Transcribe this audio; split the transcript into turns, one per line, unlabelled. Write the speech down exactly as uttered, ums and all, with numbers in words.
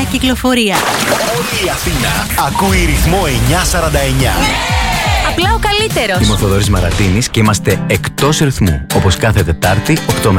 κυκλοφορία.
Όλη η Αθήνα ακούει Ρυθμό εννιακόσια σαράντα εννιά.
Απλά ο καλύτερος.
Είμαι ο Θοδωρής Μαρατίνης και είμαστε εκτός ρυθμού. Όπως κάθε Τετάρτη, οκτώ με